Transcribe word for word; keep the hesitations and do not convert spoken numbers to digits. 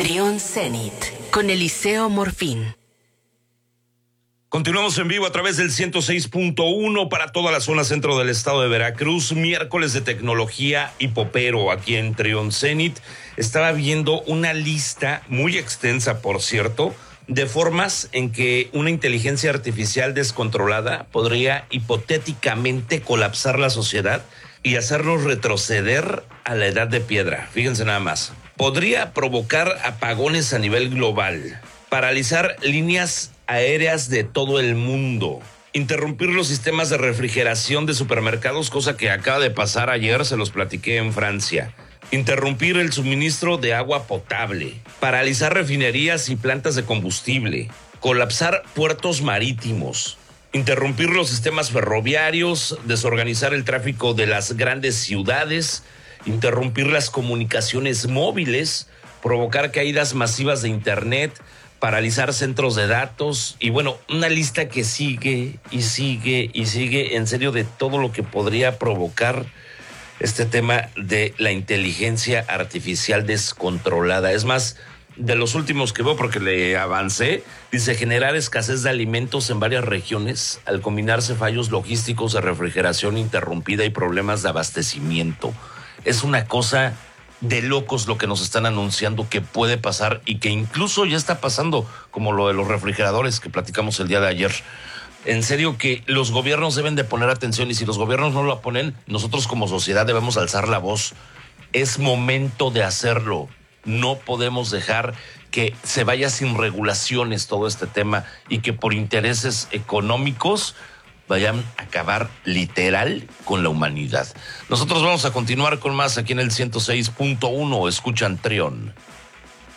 Trión Zenit con Eliseo Morfín. Continuamos en vivo a través del ciento seis punto uno para toda la zona centro del estado de Veracruz. Miércoles de tecnología y popero aquí en Trión Zenit. Estaba viendo una lista muy extensa, por cierto, de formas en que una inteligencia artificial descontrolada podría hipotéticamente colapsar la sociedad y hacernos retroceder a la edad de piedra. Fíjense nada más. Podría provocar apagones a nivel global, paralizar líneas aéreas de todo el mundo, interrumpir los sistemas de refrigeración de supermercados, cosa que acaba de pasar ayer, se los platiqué en Francia, interrumpir el suministro de agua potable, paralizar refinerías y plantas de combustible, colapsar puertos marítimos, interrumpir los sistemas ferroviarios, desorganizar el tráfico de las grandes ciudades, interrumpir las comunicaciones móviles, provocar caídas masivas de internet, paralizar centros de datos y bueno, una lista que sigue y sigue y sigue en serio de todo lo que podría provocar este tema de la inteligencia artificial descontrolada. Es más, de los últimos que veo porque le avancé, dice generar escasez de alimentos en varias regiones al combinarse fallos logísticos de refrigeración interrumpida y problemas de abastecimiento. Es una cosa de locos lo que nos están anunciando que puede pasar y que incluso ya está pasando, como lo de los refrigeradores que platicamos el día de ayer. En serio que los gobiernos deben de poner atención y si los gobiernos no lo ponen, nosotros como sociedad debemos alzar la voz. Es momento de hacerlo. No podemos dejar que se vaya sin regulaciones todo este tema y que por intereses económicos vayan a acabar literal con la humanidad. Nosotros vamos a continuar con más aquí en el ciento seis punto uno. Escuchan Trión.